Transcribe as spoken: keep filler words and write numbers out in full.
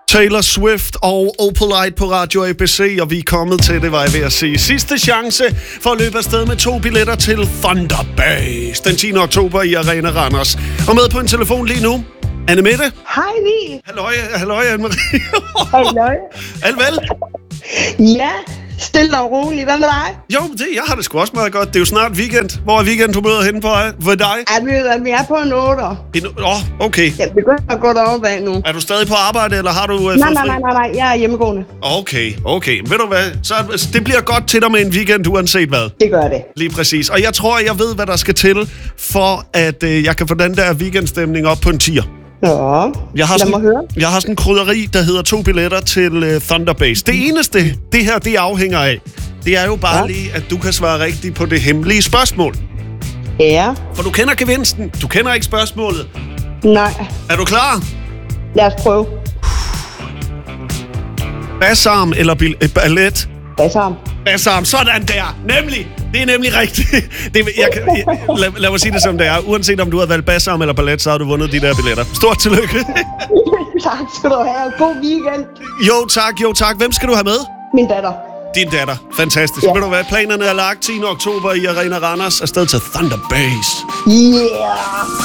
Taylor Swift og Opalite på Radio A B C, og vi er kommet til, det var jeg ved at sige, sidste chance for at løbe afsted med to billetter til Thunder Bass den tiende oktober i Arena Randers. Og med på en telefon lige nu, Anne Mette. Hej, Li. Halløj, halløj, Anne-Marie. Halløj. Alt vel? Ja, stille og roligt. Hvad med dig? Jo, det, jeg har det sgu også meget godt. Det er jo snart weekend. Hvor er weekendhumøret henne på for dig? Ja, vi, er- vi er på en otter. Åh, oh, okay. Ja, det går at gå deroppe af nu. Er du stadig på arbejde, eller har du... Uh, Nej, nej, nej, nej, nej, jeg er hjemmegående. Okay, okay. Ved du hvad? Så altså, det bliver godt til dig med en weekend, uanset hvad. Det gør det. Lige præcis. Og jeg tror, jeg ved, hvad der skal til, for at øh, jeg kan få den der weekendstemning op på en tier. Nå, Jeg har lad mig sådan, høre. jeg har sådan en krydderi, der hedder to billetter til uh, Thunder Bass. Det eneste, det her det afhænger af, det er jo bare Ja. lige, at du kan svare rigtigt på det hemmelige spørgsmål. Ja, For du kender gevinsten. Du kender ikke spørgsmålet. nej. Er du klar? Lad os prøve. Bassarm eller bil- øh, ballet? Hvad så? Bassarm, sådan der. Nemlig. Det er nemlig rigtigt. Det, jeg, kan- jeg, lad, lad mig sige det som det er. Uanset om du har valgt bassarm eller ballet, så har du vundet de der billetter. Stort tillykke. Tak skal du have. God weekend. Jo tak, jo tak. Hvem skal du have med? Min datter. Din datter. Fantastisk. Ja. Ved du hvad? Planerne er lagt tiende oktober i Arena Randers. Afsted til Thunder Bass. Yeah.